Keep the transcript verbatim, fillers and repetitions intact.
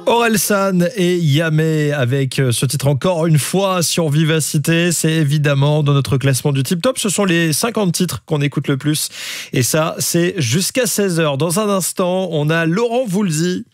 Orelsan et Yamé avec ce titre encore une fois sur Vivacité. C'est évidemment dans notre classement du Tip Top. Ce sont les cinquante titres qu'on écoute le plus. Et ça, c'est jusqu'à seize heures. Dans un instant, on a Laurent Voulzy